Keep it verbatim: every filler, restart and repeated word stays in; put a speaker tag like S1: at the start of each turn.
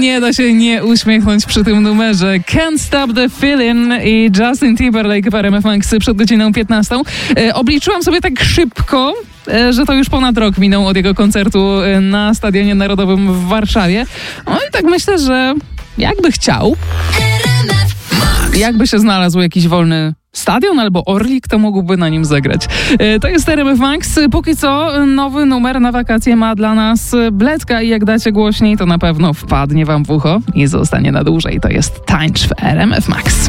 S1: nie da się nie uśmiechnąć przy tym numerze. Can't Stop the Feeling i Justin Timberlake w R M F Max przed godziną piętnastą. E, obliczyłam sobie tak szybko, e, że to już ponad rok minął od jego koncertu e, na Stadionie Narodowym w Warszawie. No i tak myślę, że jakby chciał, jakby się znalazł jakiś wolny stadion albo Orlik, to mógłby na nim zagrać. E, to jest R M F Max. Póki co nowy numer na wakacje ma dla nas Bledka i jak dacie głośniej, to na pewno wpadnie wam w ucho i zostanie na dłużej. To jest Tańcz w R M F Max.